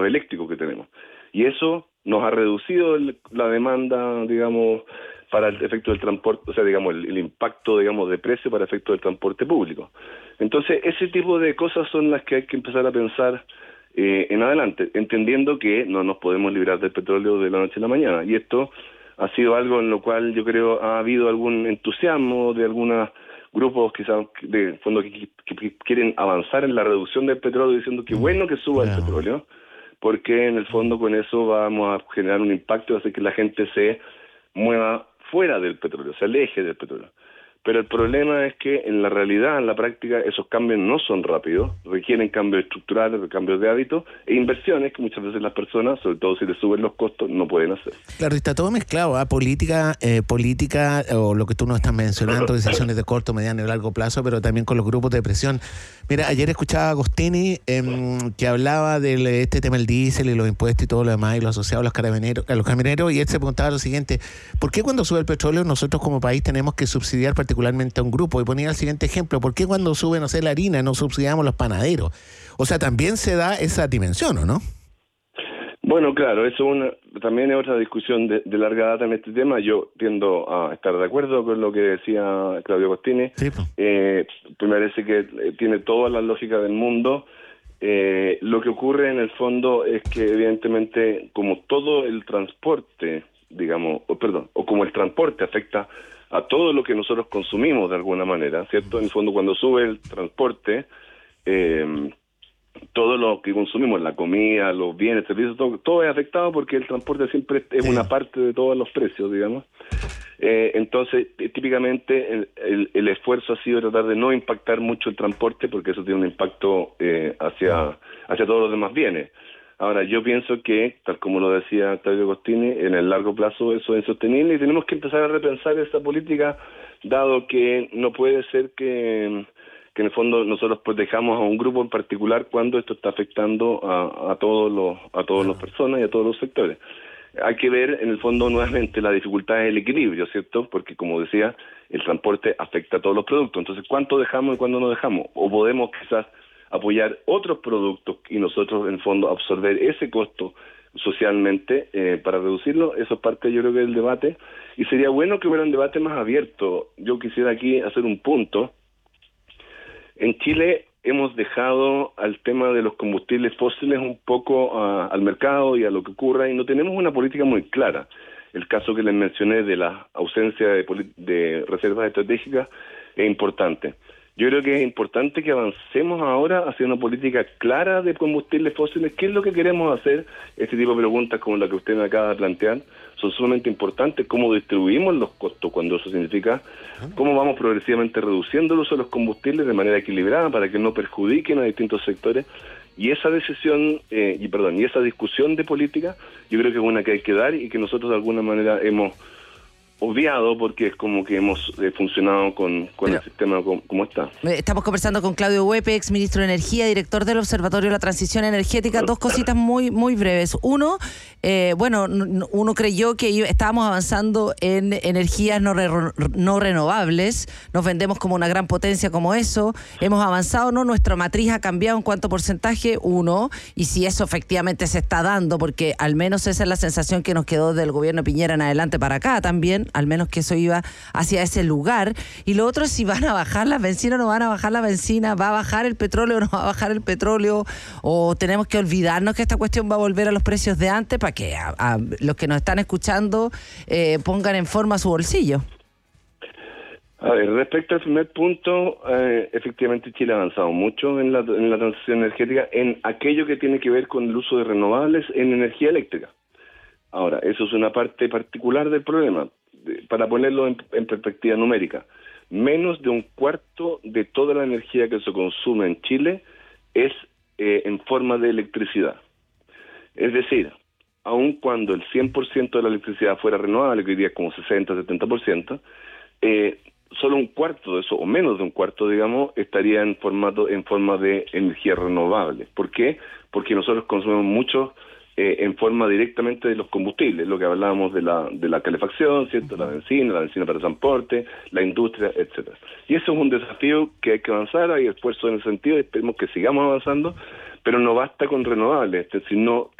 eléctricos que tenemos. Y eso nos ha reducido la demanda, digamos, para el efecto del transporte, o sea, digamos, el impacto, digamos, de precio para efecto del transporte público. Entonces, ese tipo de cosas son las que hay que empezar a pensar en adelante, entendiendo que no nos podemos librar del petróleo de la noche a la mañana. Y esto ha sido algo en lo cual yo creo ha habido algún entusiasmo de algunos grupos quizás de fondo que quieren avanzar en la reducción del petróleo, diciendo que bueno que suba el petróleo, porque en el fondo con eso vamos a generar un impacto y hacer que la gente se mueva fuera del petróleo, se aleje del petróleo. Pero el problema es que en la realidad, en la práctica, esos cambios no son rápidos, requieren cambios estructurales, cambios de hábitos e inversiones que muchas veces las personas, sobre todo si les suben los costos, no pueden hacer. Claro, está todo mezclado, política o lo que tú nos estás mencionando, decisiones de corto, mediano y largo plazo, pero también con los grupos de presión. Mira, ayer escuchaba a Agostini que hablaba de este tema del diésel y los impuestos y todo lo demás y lo asociado a los camioneros, y él se preguntaba lo siguiente: ¿por qué cuando sube el petróleo nosotros como país tenemos que subsidiar particularmente a un grupo? Y ponía el siguiente ejemplo: ¿por qué cuando sube, no sé, la harina no subsidiamos los panaderos? O sea, también se da esa dimensión, ¿o no? Bueno, claro, eso también es otra discusión de larga data en este tema. Yo tiendo a estar de acuerdo con lo que decía Claudio Agostini. Sí, me parece que tiene toda la lógica del mundo. Lo que ocurre en el fondo es que evidentemente, como todo el transporte, digamos, o como el transporte afecta a todo lo que nosotros consumimos de alguna manera, ¿cierto? En el fondo, cuando sube el transporte, todo lo que consumimos, la comida, los bienes, servicios, todo es afectado porque el transporte siempre es una parte de todos los precios, digamos. Entonces, típicamente el esfuerzo ha sido tratar de no impactar mucho el transporte porque eso tiene un impacto hacia todos los demás bienes. Ahora, yo pienso que, tal como lo decía Claudio Agostini, en el largo plazo eso es insostenible y tenemos que empezar a repensar esa política, dado que no puede ser que en el fondo nosotros protejamos a un grupo en particular cuando esto está afectando a todas las personas y a todos los sectores. Hay que ver, en el fondo, nuevamente la dificultad del equilibrio, ¿cierto? Porque, como decía, el transporte afecta a todos los productos. Entonces, ¿cuánto dejamos y cuándo no dejamos? O podemos quizás apoyar otros productos y nosotros, en el fondo, absorber ese costo socialmente para reducirlo. Eso es parte, yo creo, que del debate. Y sería bueno que hubiera un debate más abierto. Yo quisiera aquí hacer un punto. En Chile hemos dejado al tema de los combustibles fósiles un poco al mercado y a lo que ocurra, y no tenemos una política muy clara. El caso que les mencioné de la ausencia de reservas estratégicas es importante. Yo creo que es importante que avancemos ahora hacia una política clara de combustibles fósiles. ¿Qué es lo que queremos hacer? Este tipo de preguntas como la que usted me acaba de plantear son sumamente importantes. ¿Cómo distribuimos los costos cuando eso significa? ¿Cómo vamos progresivamente reduciendo el uso de los combustibles de manera equilibrada para que no perjudiquen a distintos sectores? Y esa decisión, y esa discusión de política, yo creo que es una que hay que dar y que nosotros de alguna manera hemos obviado porque es como que hemos funcionado con el sistema como está. Estamos conversando con Claudio Huepe, ex ministro de Energía, director del Observatorio de la Transición Energética. Dos cositas muy breves. Uno, uno creyó que estábamos avanzando en energías no renovables. Nos vendemos como una gran potencia como eso. Hemos avanzado, ¿no? Nuestra matriz ha cambiado en cuánto porcentaje, uno, y si eso efectivamente se está dando, porque al menos esa es la sensación que nos quedó del gobierno Piñera en adelante para acá también, al menos que eso iba hacia ese lugar. Y lo otro es si van a bajar las bencinas o no van a bajar la benzina, va a bajar el petróleo o no va a bajar el petróleo, o tenemos que olvidarnos que esta cuestión va a volver a los precios de antes para que a los que nos están escuchando pongan en forma su bolsillo. A ver, respecto al primer punto, efectivamente Chile ha avanzado mucho en la transición energética en aquello que tiene que ver con el uso de renovables en energía eléctrica. Ahora, eso es una parte particular del problema. Para ponerlo en perspectiva numérica, menos de un cuarto de toda la energía que se consume en Chile es en forma de electricidad. Es decir, aun cuando el 100% de la electricidad fuera renovable, que hoy día es como 60-70%, solo un cuarto de eso, o menos de un cuarto, digamos, estaría en forma de energía renovable. ¿Por qué? Porque nosotros consumimos mucho en forma directamente de los combustibles, lo que hablábamos de la calefacción, ¿cierto? La benzina para transporte, la industria, etcétera. Y eso es un desafío que hay que avanzar, hay esfuerzo en ese sentido, y esperemos que sigamos avanzando, pero no basta con renovables, sino